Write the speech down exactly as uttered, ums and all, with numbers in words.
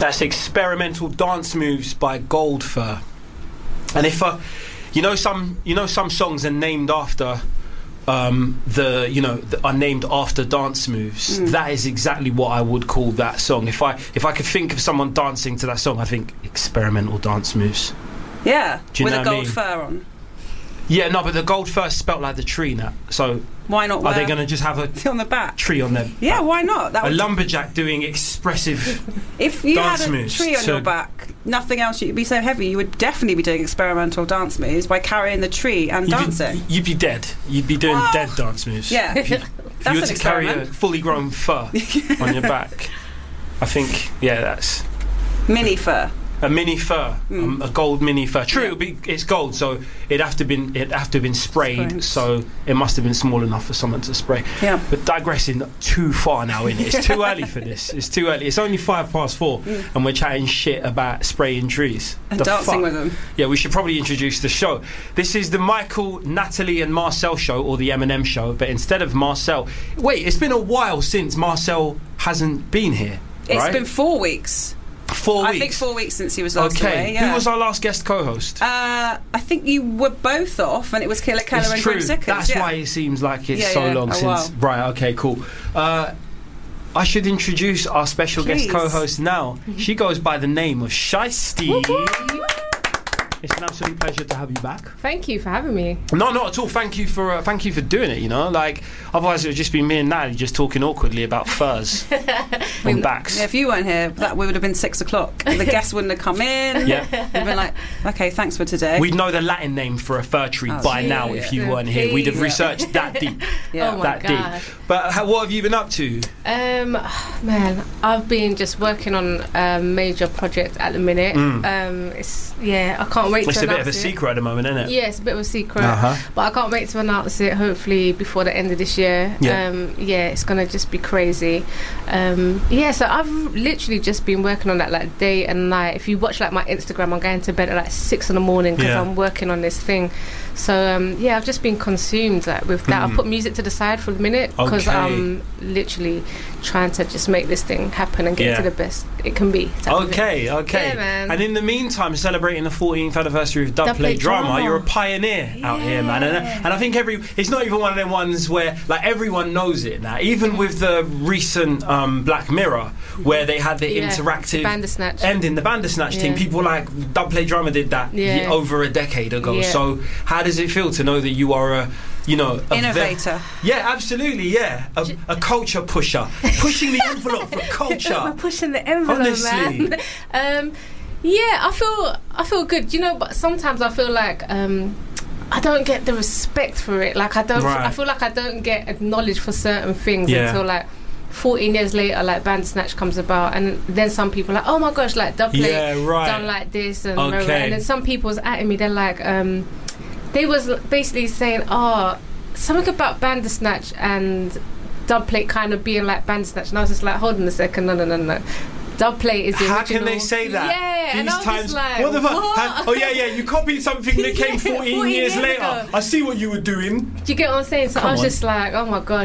That's Experimental Dance Moves by Goldfur. And if uh, you know some, you know some songs are named after um, the, you know, the, are named after dance moves. Mm. That is exactly what I would call that song. If I if I could think of someone dancing to that song, I think Experimental Dance Moves. Yeah, Do you with know a what I gold mean? fur on. Yeah, no, but the gold fur is spelt like the tree now. So why not? Are they going to just have a on the back tree on their Yeah, back? why not? That a would... lumberjack doing expressive If you dance had a moves tree on to... your back, nothing else, you'd be so heavy, you would definitely be doing experimental dance moves by carrying the tree and you'd dancing. Be, you'd be dead. You'd be doing oh. dead dance moves. Yeah. If you, That's you were an to carry a experiment. fully grown fur on your back. I think, yeah, that's... Mini fur. A mini fur, Mm. um, a gold mini fur. True, Yeah. it'd be, it's gold, so it'd have to been it'd have to have been sprayed. Sprayed. So it must have been small enough for someone to spray. Yeah. But digressing too far now, innit? It's too early for this. It's too early. It's only five past four, Mm. and we're chatting shit about spraying trees And The dancing fuck? with them. Yeah, we should probably introduce the show. This is the Michael, Natalie, and Marcel show, or the Eminem show. But instead of Marcel, wait, it's been a while since Marcel hasn't been here. It's right? been four weeks. Four I weeks. think four weeks since he was last Okay, away. Yeah. who was our last guest co-host? Uh, I think you were both off, and it was Killer Keller It's and true. Grim Sickers. That's yeah. why it seems like it's Yeah, so yeah, long a since. while. Right. Okay. Cool. Uh, I should introduce our special Please. guest co-host now. She goes by the name of Shiesty. It's an absolute pleasure to have you back. Thank you for having me. No, not at all. Thank you for uh, thank you for doing it. You know, like otherwise it would just be me and Natalie just talking awkwardly about furs on backs. Yeah, if you weren't here, that would have been six o'clock. The guests wouldn't have come in. Yeah. We'd been like, okay, thanks for today. We'd know the Latin name for a fir tree Oh, by geez. now if you weren't here. We'd have Yeah. researched that deep. Yeah. Oh my that God. deep. But how, what have you been up to? Um, man, I've been just working on a major project at the minute. Mm. Um, it's yeah, I can't wait It's to a bit of announce a it. secret at the moment, isn't it? Yeah, it's a bit of a secret, Uh-huh. but I can't wait to announce it. Hopefully before the end of this year. Yeah. Um, yeah, it's gonna just be crazy. Um, yeah, so I've literally just been working on that like day and night. If you watch like my Instagram, I'm going to bed at like six in the morning because Yeah. I'm working on this thing. So um, yeah, I've just been consumed like, with that. Mm. I've put music to the side for the minute because Okay. I'm literally trying to just make this thing happen and get Yeah. to the best it can be. type of Okay, okay. Yeah, man. And in the meantime, celebrating the fourteenth anniversary of Dub Dub Play Play Drama, Drama. you're a pioneer out here, man. And, Yeah. and I think every it's not even one of them ones where like everyone knows it now. Even with the recent um, Black Mirror, where they had the Yeah, interactive Bandersnatch. ending, the Bandersnatch thing. Yeah. People like Dub Play Drama did that Yeah. ye- over a decade ago. Yeah. So how does it feel to know that you are a you know a ve- Innovator. yeah, absolutely, yeah, a, a culture pusher, pushing the envelope for We're culture. pushing the envelope, Honestly. man. um, yeah, I feel I feel good. You know, but sometimes I feel like um, I don't get the respect for it. Like I don't. Right. I feel like I don't get acknowledged for certain things Yeah. until like fourteen years later, like Bandersnatch comes about, and then some people are like, oh my gosh, like Dub Play Yeah, right. done like this, and Okay. and then some people was at me. They're like, um, they was basically saying, oh, something about Bandersnatch and Dubplate kind of being like Bandersnatch, and I was just like, hold on a second, no, no, no, no. Dubplate is the How original. can they say that? Yeah, and These I was times, just like, what the fuck? what? Ha- oh yeah, yeah. You copied something that came Yeah, fourteen, fourteen years, years later. ago. I see what you were doing. Do you get what I'm saying? So Come I was on. just like, oh my gosh.